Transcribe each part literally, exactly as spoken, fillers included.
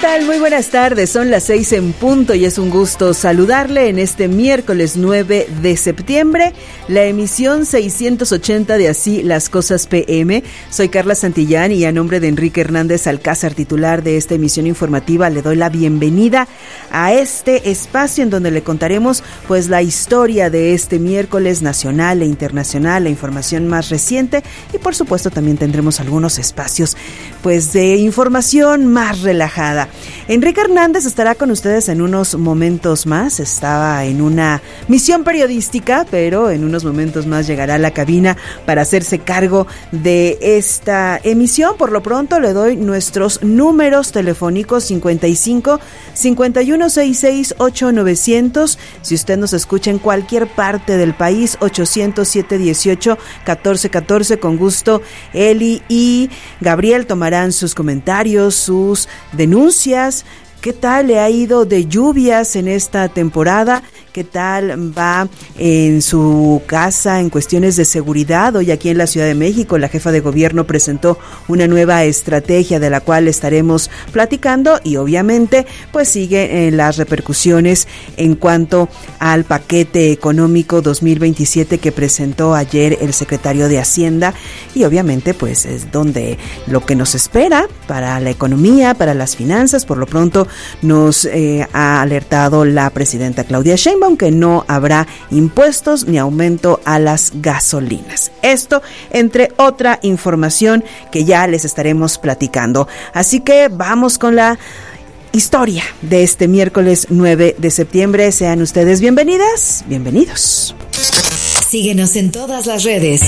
tal? Muy buenas tardes, son las seis en punto y es un gusto saludarle en este miércoles nueve de septiembre, la emisión seiscientos ochenta de Así las Cosas P M. Soy Carla Santillán y a nombre de Enrique Hernández Alcázar, titular de esta emisión informativa, le doy la bienvenida a este espacio en donde le contaremos pues la historia de este miércoles nacional e internacional, la información más reciente y por supuesto también tendremos algunos espacios pues de información más relajada. Enrique Hernández estará con ustedes en unos momentos más. Estaba en una misión periodística, pero en unos momentos más llegará a la cabina para hacerse cargo de esta emisión. Por lo pronto le doy nuestros números telefónicos: cincuenta y cinco, cincuenta y uno, sesenta y seis, ocho novecientos. Si usted nos escucha en cualquier parte del país, ochocientos, siete dieciocho, catorce catorce. Con gusto, Eli y Gabriel tomarán sus comentarios, sus denuncias. ¿Qué tal le ha ido de lluvias en esta temporada? ¿Qué tal va en su casa en cuestiones de seguridad? Hoy aquí en la Ciudad de México la jefa de gobierno presentó una nueva estrategia de la cual estaremos platicando y obviamente pues sigue en las repercusiones en cuanto al paquete económico dos mil veintisiete que presentó ayer el secretario de Hacienda y obviamente pues es donde lo que nos espera para la economía, para las finanzas. Por lo pronto nos eh, ha alertado la presidenta Claudia Sheinbaum que no habrá impuestos ni aumento a las gasolinas. Esto entre otra información que ya les estaremos platicando. Así que vamos con la historia de este miércoles nueve de septiembre. Sean ustedes bienvenidas, bienvenidos. Síguenos en todas las redes.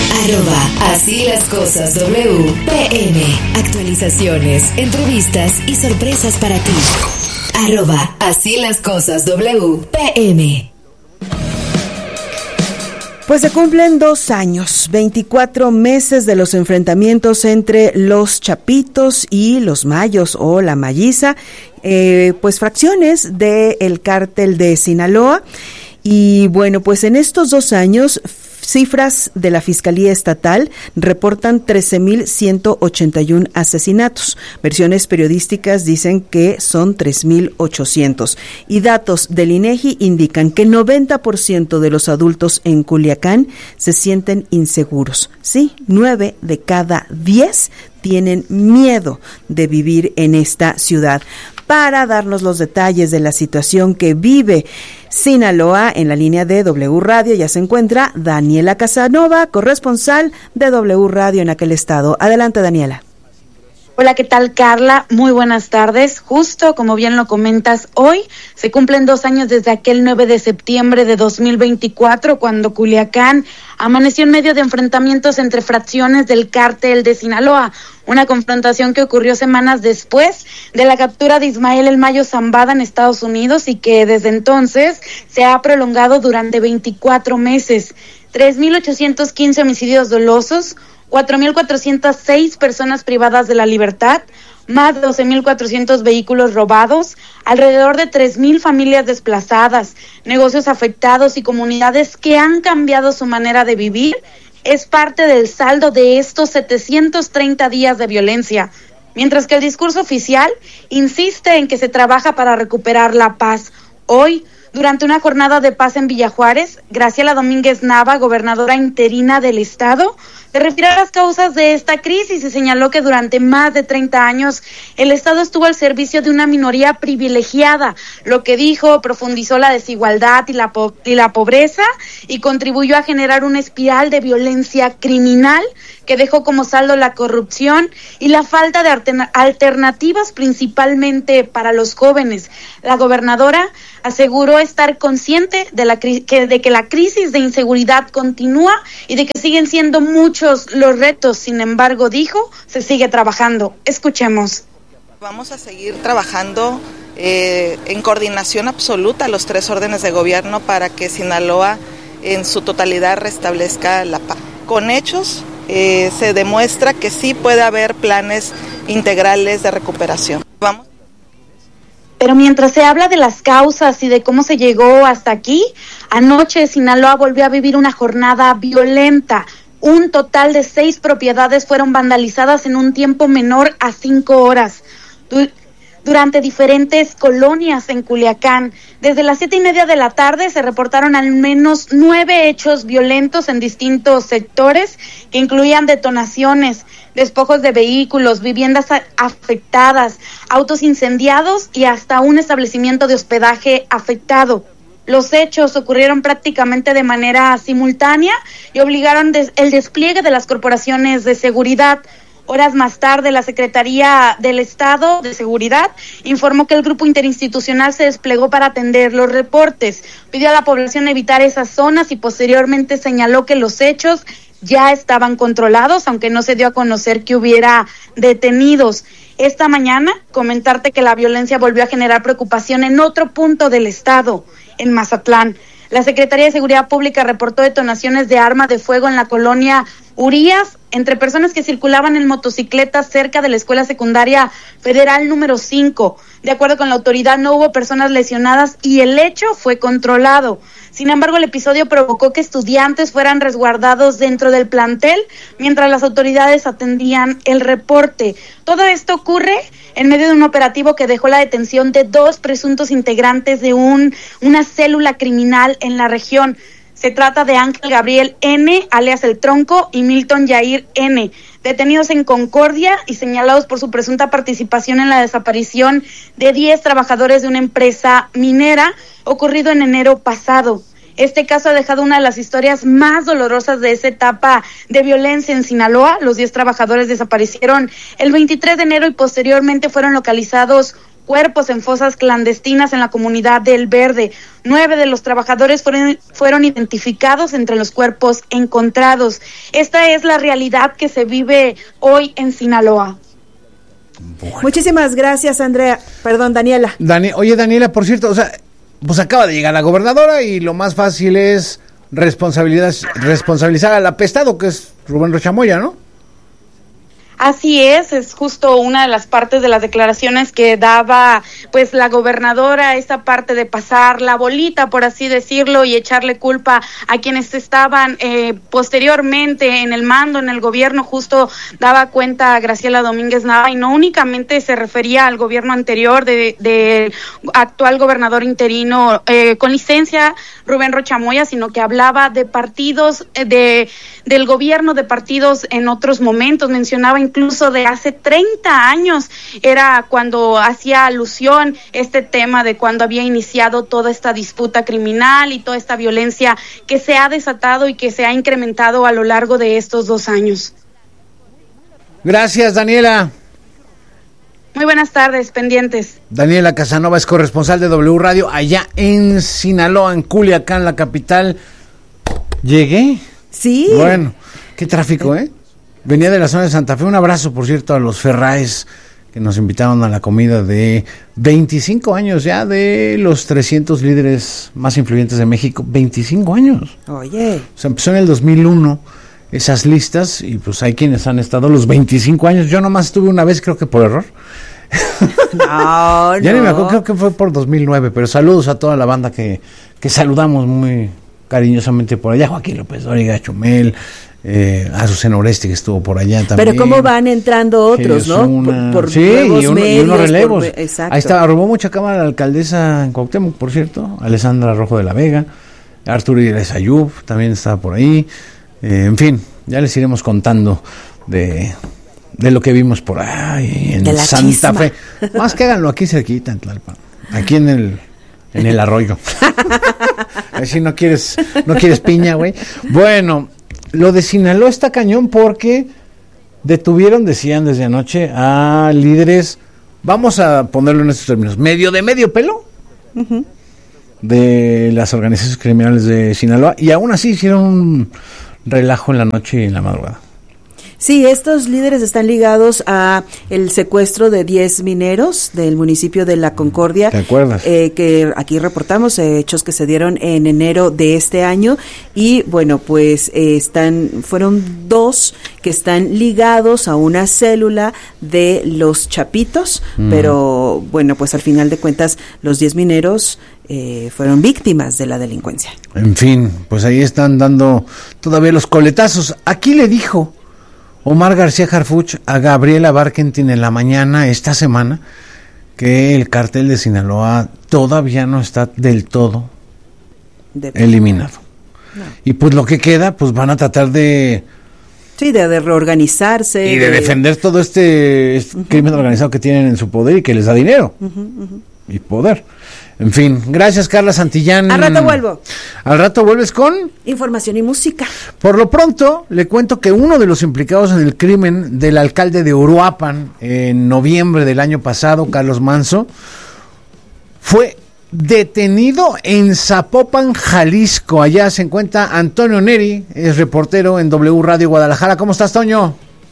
Arroba Así las Cosas W P M. Actualizaciones, entrevistas y sorpresas para ti. Arroba Así las Cosas W P M. Pues se cumplen dos años, veinticuatro meses de los enfrentamientos entre los Chapitos y los Mayos o la Mayiza, eh, pues fracciones del cártel de Sinaloa. Y bueno, pues en estos dos años, cifras de la Fiscalía Estatal reportan trece mil ciento ochenta y uno asesinatos. Versiones periodísticas dicen que son tres mil ochocientos. Y datos del INEGI indican que noventa por ciento de los adultos en Culiacán se sienten inseguros. Sí, nueve de cada diez tienen miedo de vivir en esta ciudad. Para darnos los detalles de la situación que vive Sinaloa, en la línea de W Radio ya se encuentra Daniela Casanova, corresponsal de W Radio en aquel estado. Adelante, Daniela. Hola, ¿qué tal, Carla? Muy buenas tardes. Justo como bien lo comentas, hoy se cumplen dos años desde aquel nueve de septiembre de dos mil veinticuatro, cuando Culiacán amaneció en medio de enfrentamientos entre fracciones del cártel de Sinaloa, una confrontación que ocurrió semanas después de la captura de Ismael El Mayo Zambada en Estados Unidos y que desde entonces se ha prolongado durante veinticuatro meses. tres mil ochocientos quince homicidios dolosos, cuatro mil cuatrocientas seis personas privadas de la libertad, más de doce mil cuatrocientos vehículos robados, alrededor de tres mil familias desplazadas, negocios afectados y comunidades que han cambiado su manera de vivir, es parte del saldo de estos setecientos treinta días de violencia, mientras que el discurso oficial insiste en que se trabaja para recuperar la paz. Hoy, durante una jornada de paz en Villa Juárez, Graciela Domínguez Nava, gobernadora interina del estado, se refirió a las causas de esta crisis y señaló que durante más de treinta años el Estado estuvo al servicio de una minoría privilegiada, lo que dijo profundizó la desigualdad y la, po- y la pobreza y contribuyó a generar una espiral de violencia criminal que dejó como saldo la corrupción y la falta de altern- alternativas principalmente para los jóvenes. La gobernadora aseguró estar consciente de, la cri- que, de que la crisis de inseguridad continúa y de que siguen siendo muchos los retos. Sin embargo, dijo, se sigue trabajando. Escuchemos. Vamos a seguir trabajando eh, en coordinación absoluta los tres órdenes de gobierno para que Sinaloa en su totalidad restablezca la paz. Con hechos eh, se demuestra que sí puede haber planes integrales de recuperación. Vamos. Pero mientras se habla de las causas y de cómo se llegó hasta aquí, anoche Sinaloa volvió a vivir una jornada violenta. Un total de seis propiedades fueron vandalizadas en un tiempo menor a cinco horas. Du- durante diferentes colonias en Culiacán. Desde las siete y media de la tarde se reportaron al menos nueve hechos violentos en distintos sectores que incluían detonaciones, despojos de vehículos, viviendas afectadas, autos incendiados y hasta un establecimiento de hospedaje afectado. Los hechos ocurrieron prácticamente de manera simultánea y obligaron des- el despliegue de las corporaciones de seguridad. Horas más tarde, la Secretaría del Estado de Seguridad informó que el grupo interinstitucional se desplegó para atender los reportes. Pidió a la población evitar esas zonas y posteriormente señaló que los hechos ya estaban controlados, aunque no se dio a conocer que hubiera detenidos. Esta mañana, comentarte que la violencia volvió a generar preocupación en otro punto del estado, en Mazatlán. La Secretaría de Seguridad Pública reportó detonaciones de arma de fuego en la colonia Urias, entre personas que circulaban en motocicletas cerca de la Escuela Secundaria Federal número cinco. De acuerdo con la autoridad, no hubo personas lesionadas y el hecho fue controlado. Sin embargo, el episodio provocó que estudiantes fueran resguardados dentro del plantel mientras las autoridades atendían el reporte. Todo esto ocurre en medio de un operativo que dejó la detención de dos presuntos integrantes de un una célula criminal en la región. Se trata de Ángel Gabriel N., alias El Tronco, y Milton Yair N., detenidos en Concordia y señalados por su presunta participación en la desaparición de diez trabajadores de una empresa minera, ocurrido en enero pasado. Este caso ha dejado una de las historias más dolorosas de esa etapa de violencia en Sinaloa. Los diez trabajadores desaparecieron el veintitrés de enero y posteriormente fueron localizados cuerpos en fosas clandestinas en la comunidad de El Verde. Nueve de los trabajadores fueron, fueron identificados entre los cuerpos encontrados. Esta es la realidad que se vive hoy en Sinaloa. Bueno. Muchísimas gracias, Andrea. Perdón, Daniela. Dani- Oye, Daniela, por cierto, o sea, pues acaba de llegar la gobernadora y lo más fácil es responsabilidad, responsabilizar al apestado, que es Rubén Rocha Moya, ¿no? Así es, es justo una de las partes de las declaraciones que daba pues la gobernadora, esta parte de pasar la bolita, por así decirlo, y echarle culpa a quienes estaban eh, posteriormente en el mando, en el gobierno. Justo daba cuenta a Graciela Domínguez Nava, y no únicamente se refería al gobierno anterior de, de actual gobernador interino eh, con licencia, Rubén Rocha Moya, sino que hablaba de partidos, eh, de del gobierno, de partidos en otros momentos. Mencionaba incluso de hace treinta años, era cuando hacía alusión este tema de cuando había iniciado toda esta disputa criminal y toda esta violencia que se ha desatado y que se ha incrementado a lo largo de estos dos años. Gracias, Daniela. Muy buenas tardes, pendientes. Daniela Casanova es corresponsal de W Radio allá en Sinaloa, en Culiacán, la capital. ¿Llegué? Sí. Bueno, qué tráfico, ¿eh? Venía de la zona de Santa Fe. Un abrazo, por cierto, a los Ferraes que nos invitaron a la comida de veinticinco años ya de los trescientos líderes más influyentes de México. veinticinco años. Oye. O sea, empezó en el dos mil uno esas listas y pues hay quienes han estado los veinticinco años. Yo nomás estuve una vez, creo que por error. No, ya no. ni me acuerdo, creo que fue por dos mil nueve, pero saludos a toda la banda que, que saludamos muy cariñosamente por allá. Joaquín López Dóriga, Chumel, eh, Azucena Oresti, que estuvo por allá también. Pero cómo van entrando otros, ¿no? Una... Por, por sí, nuevos y, uno, medios, y unos relevos. por... Exacto. Ahí está, robó mucha cámara la alcaldesa en Cuauhtémoc, por cierto, Alessandra Rojo de la Vega, Arturo Iglesias Ayub también estaba por ahí. Eh, en fin, ya les iremos contando de... de lo que vimos por ahí en Santa chisma. Fe. Más que háganlo aquí cerquita en Tlalpan, aquí en el en el arroyo. A ver si no quieres no quieres piña, güey. Bueno, lo de Sinaloa está cañón porque detuvieron, decían desde anoche, a líderes, vamos a ponerlo en estos términos, medio de medio pelo, uh-huh, de las organizaciones criminales de Sinaloa, y aún así hicieron un relajo en la noche y en la madrugada. Sí, estos líderes están ligados a el secuestro de diez mineros del municipio de La Concordia. ¿Te acuerdas? Eh, que aquí reportamos eh, hechos que se dieron en enero de este año y bueno, pues eh, están fueron dos que están ligados a una célula de los Chapitos, mm. pero bueno, pues al final de cuentas los diez mineros eh, fueron víctimas de la delincuencia. En fin, pues ahí están dando todavía los coletazos. Aquí le dijo Omar García Harfuch a Gabriela Barkentin en la mañana esta semana que el cártel de Sinaloa todavía no está del todo de eliminado. No. Y pues lo que queda, pues van a tratar de... Sí, de, de reorganizarse. Y de, de defender todo este, este uh-huh. crimen organizado que tienen en su poder y que les da dinero. Uh-huh, uh-huh. Y poder. En fin, gracias Carla Santillán. Al rato vuelvo. Al rato vuelves con... información y música. Por lo pronto, le cuento que uno de los implicados en el crimen del alcalde de Uruapan en noviembre del año pasado, Carlos Manso, fue detenido en Zapopan, Jalisco. Allá se encuentra Antonio Neri, es reportero en W Radio Guadalajara. ¿Cómo estás, Toño?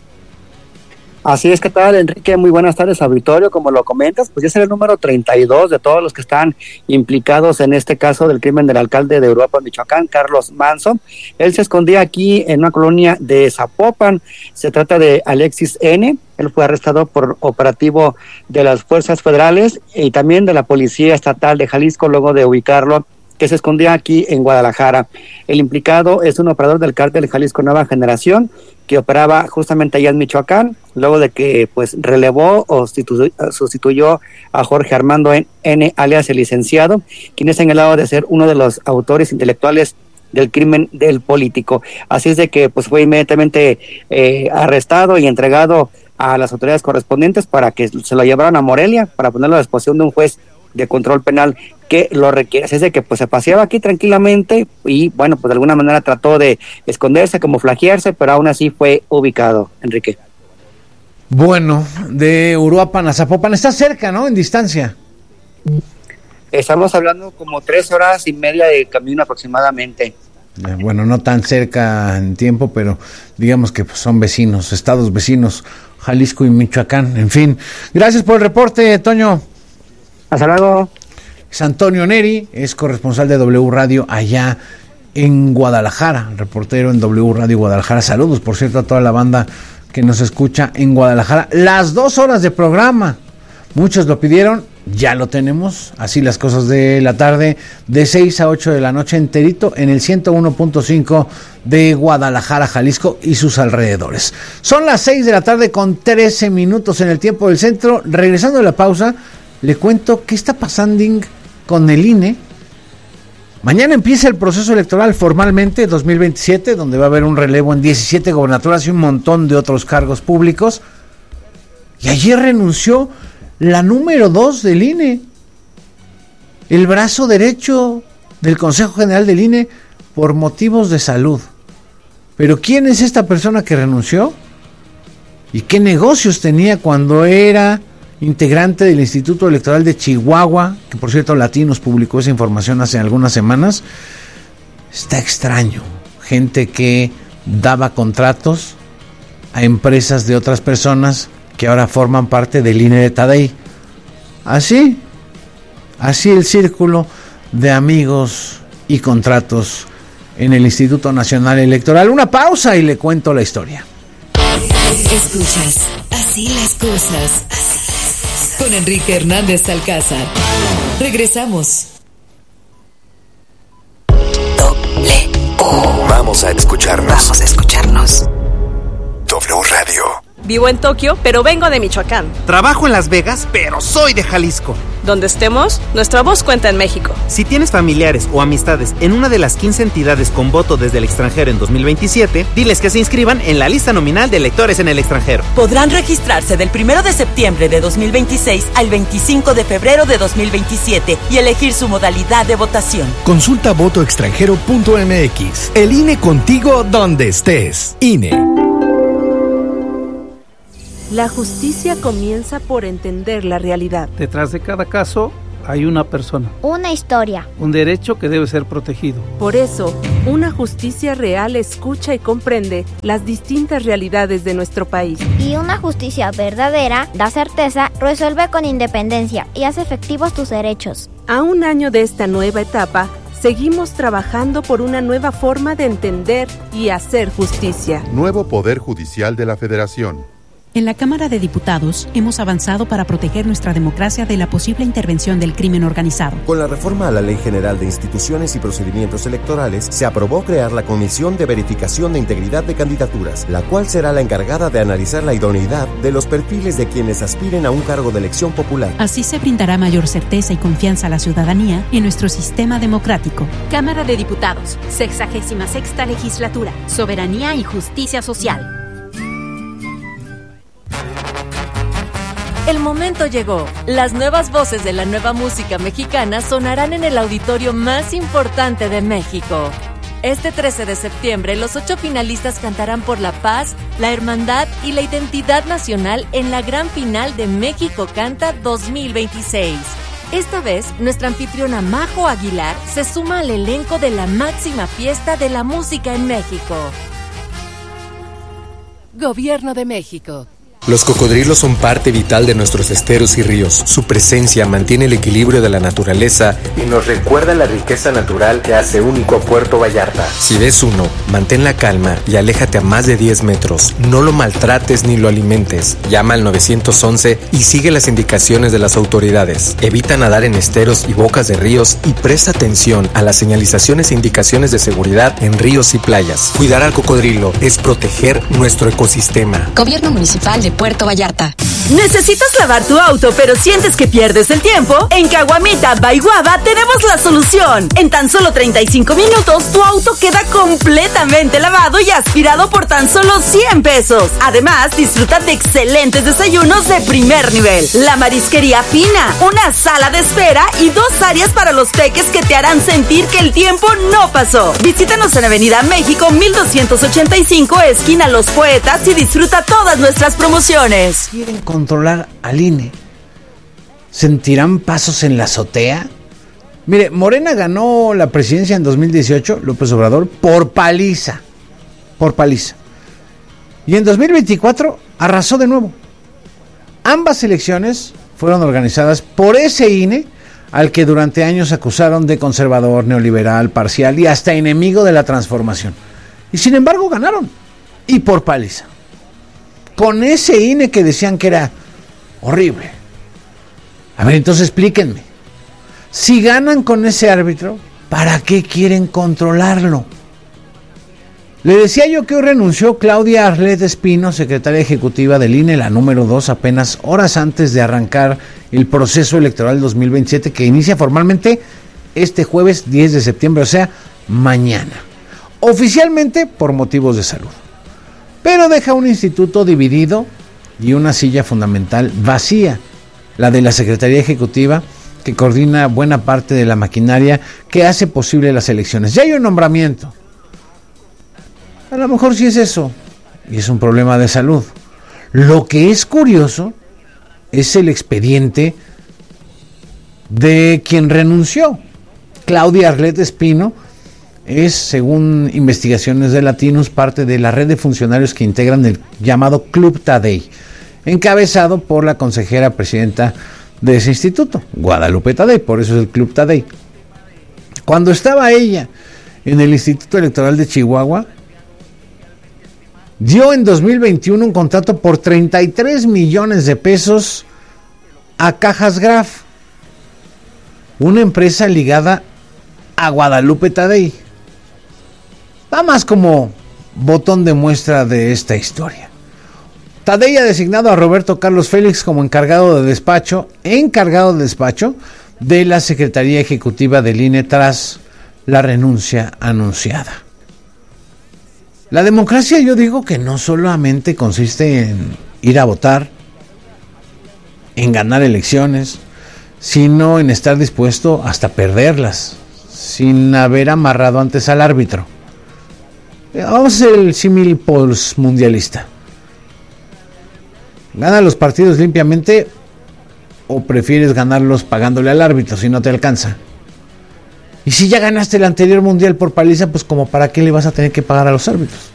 Así es, ¿qué tal, Enrique? Muy buenas tardes, auditorio. Como lo comentas, pues ya es el número treinta y dos de todos los que están implicados en este caso del crimen del alcalde de Uruapan, Michoacán, Carlos Manso. Él se escondía aquí en una colonia de Zapopan. Se trata de Alexis N. Él fue arrestado por operativo de las fuerzas federales y también de la Policía Estatal de Jalisco, luego de ubicarlo, que se escondía aquí en Guadalajara. El implicado es un operador del cártel Jalisco Nueva Generación, que operaba justamente allá en Michoacán, luego de que pues relevó o sustitu- sustituyó a Jorge Armando N., alias el licenciado, quien es señalado de ser uno de los autores intelectuales del crimen del político. Así es de que pues fue inmediatamente eh, arrestado y entregado a las autoridades correspondientes para que se lo llevaran a Morelia, para ponerlo a disposición de un juez de control penal que lo requiere. Así es de que pues se paseaba aquí tranquilamente y bueno, pues de alguna manera trató de esconderse, camuflajearse, pero aún así fue ubicado, Enrique. Bueno, de Uruapan a Zapopan, está cerca, ¿no? En distancia. Estamos hablando como tres horas y media de camino aproximadamente. Eh, bueno, no tan cerca en tiempo, pero digamos que pues, son vecinos, estados vecinos, Jalisco y Michoacán, en fin. Gracias por el reporte, Toño. Hasta luego. Es Antonio Neri, es corresponsal de W Radio allá en Guadalajara, reportero en W Radio Guadalajara. Saludos, por cierto, a toda la banda que nos escucha en Guadalajara. Las dos horas de programa, muchos lo pidieron, ya lo tenemos, así las cosas de la tarde, de seis a ocho de la noche enterito en el ciento uno punto cinco de Guadalajara, Jalisco y sus alrededores. Son las seis de la tarde con trece minutos en el tiempo del centro. Regresando de la pausa, le cuento qué está pasando con el I N E. Mañana empieza el proceso electoral formalmente, dos mil veintisiete, donde va a haber un relevo en diecisiete gobernaturas y un montón de otros cargos públicos. Y ayer renunció la número dos del I N E, el brazo derecho del Consejo General del I N E, por motivos de salud. Pero ¿quién es esta persona que renunció? ¿Y qué negocios tenía cuando era integrante del Instituto Electoral de Chihuahua, que por cierto Latinos publicó esa información hace algunas semanas? Está extraño. Gente que daba contratos a empresas de otras personas que ahora forman parte del I N E de Tadei. Así, así el círculo de amigos y contratos en el Instituto Nacional Electoral. Una pausa y le cuento la historia. Escuchas Así las cosas con Enrique Hernández Alcázar. Regresamos. Doble U. Vamos a escucharnos. Vamos a escucharnos. W Radio. Vivo en Tokio, pero vengo de Michoacán. Trabajo en Las Vegas, pero soy de Jalisco. Donde estemos, nuestra voz cuenta en México. Si tienes familiares o amistades en una de las quince entidades con voto desde el extranjero en dos mil veintisiete, diles que se inscriban en la lista nominal de electores en el extranjero. Podrán registrarse del primero de septiembre de dos mil veintiséis al veinticinco de febrero de dos mil veintisiete y elegir su modalidad de votación. Consulta voto extranjero punto m x. El I N E contigo donde estés. I N E. La justicia comienza por entender la realidad. Detrás de cada caso hay una persona. Una historia. Un derecho que debe ser protegido. Por eso, una justicia real escucha y comprende las distintas realidades de nuestro país. Y una justicia verdadera da certeza, resuelve con independencia y hace efectivos tus derechos. A un año de esta nueva etapa, seguimos trabajando por una nueva forma de entender y hacer justicia. Nuevo Poder Judicial de la Federación. En la Cámara de Diputados hemos avanzado para proteger nuestra democracia de la posible intervención del crimen organizado. Con la reforma a la Ley General de Instituciones y Procedimientos Electorales, se aprobó crear la Comisión de Verificación de Integridad de Candidaturas, la cual será la encargada de analizar la idoneidad de los perfiles de quienes aspiren a un cargo de elección popular. Así se brindará mayor certeza y confianza a la ciudadanía en nuestro sistema democrático. Cámara de Diputados, sexagésima sexta legislatura, Soberanía y Justicia Social. El momento llegó. Las nuevas voces de la nueva música mexicana sonarán en el auditorio más importante de México. Este trece de septiembre, los ocho finalistas cantarán por la paz, la hermandad y la identidad nacional en la gran final de México Canta dos mil veintiséis. Esta vez, nuestra anfitriona Majo Aguilar se suma al elenco de la máxima fiesta de la música en México. Gobierno de México. Los cocodrilos son parte vital de nuestros esteros y ríos. Su presencia mantiene el equilibrio de la naturaleza y nos recuerda la riqueza natural que hace único a Puerto Vallarta. Si ves uno, mantén la calma y aléjate a más de diez metros. No lo maltrates ni lo alimentes. Llama al nueve once y sigue las indicaciones de las autoridades. Evita nadar en esteros y bocas de ríos y presta atención a las señalizaciones e indicaciones de seguridad en ríos y playas. Cuidar al cocodrilo es proteger nuestro ecosistema. Gobierno Municipal de Puerto Vallarta. ¿Necesitas lavar tu auto pero sientes que pierdes el tiempo? En Caguamita by Guava tenemos la solución. En tan solo treinta y cinco minutos tu auto queda completamente lavado y aspirado por tan solo cien pesos. Además, disfruta de excelentes desayunos de primer nivel. La marisquería fina, una sala de espera y dos áreas para los peques que te harán sentir que el tiempo no pasó. Visítanos en Avenida México mil doscientos ochenta y cinco, esquina Los Poetas, y disfruta todas nuestras promociones. ¿Quieren controlar al I N E? ¿Sentirán pasos en la azotea? Mire, Morena ganó la presidencia en dos mil dieciocho, López Obrador, por paliza. Por paliza. Y en dos mil veinticuatro arrasó de nuevo. Ambas elecciones fueron organizadas por ese I N E al que durante años acusaron de conservador, neoliberal, parcial y hasta enemigo de la transformación. Y sin embargo ganaron. Y por paliza. Con ese I N E que decían que era horrible. A ver, entonces explíquenme. Si ganan con ese árbitro, ¿para qué quieren controlarlo? Le decía yo que hoy renunció Claudia Arlet Espino, secretaria ejecutiva del I N E, la número dos, apenas horas antes de arrancar el proceso electoral dos mil veintisiete, que inicia formalmente este jueves diez de septiembre, o sea, mañana. Oficialmente por motivos de salud. Pero deja un instituto dividido y una silla fundamental vacía, la de la Secretaría Ejecutiva, que coordina buena parte de la maquinaria que hace posible las elecciones. Ya hay un nombramiento. A lo mejor sí es eso, y es un problema de salud. Lo que es curioso es el expediente de quien renunció. Claudia Arlet Espino es, según investigaciones de Latinos, parte de la red de funcionarios que integran el llamado Club Tadei, encabezado por la consejera presidenta de ese instituto, Guadalupe Tadei, por eso es el Club Tadei. Cuando estaba ella en el Instituto Electoral de Chihuahua, dio en dos mil veintiuno un contrato por treinta y tres millones de pesos a Cajas Graf, una empresa ligada a Guadalupe Tadei. Nada más como botón de muestra de esta historia. Tadei ha designado a Roberto Carlos Félix como encargado de despacho, encargado de despacho de la Secretaría Ejecutiva del I N E tras la renuncia anunciada. La democracia, yo digo que no solamente consiste en ir a votar, en ganar elecciones, sino en estar dispuesto hasta perderlas, sin haber amarrado antes al árbitro. Vamos a hacer el símil postmundialista. ¿Gana los partidos limpiamente o prefieres ganarlos pagándole al árbitro si no te alcanza? Y si ya ganaste el anterior mundial por paliza, pues como para qué le vas a tener que pagar a los árbitros.